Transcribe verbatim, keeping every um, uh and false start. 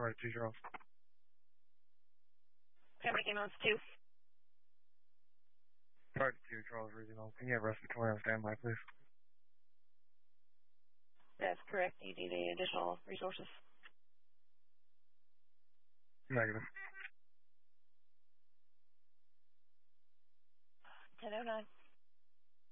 Target two, Charles. Pembroke ambulance two. Target two, Charles Regional. Can you have respiratory on standby, please? That's correct. You need any additional resources? Negative. ten oh nine.